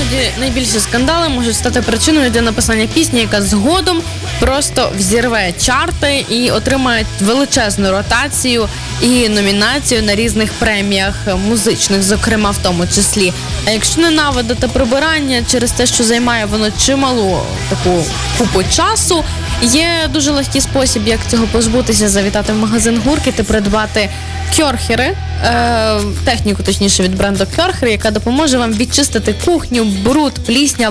іноді найбільші скандали можуть стати причиною для написання пісні, яка згодом просто взірве чарти і отримає величезну ротацію і номінацію на різних преміях музичних, зокрема в тому числі. А якщо ненавидити прибирання через те, що займає воно чималу таку купу часу, є дуже легкий спосіб, як цього позбутися: завітати в магазин Гуркіт і придбати кьорхери, техніку, точніше, від бренду Кьорхер, яка допоможе вам відчистити кухню, бруд, плісняв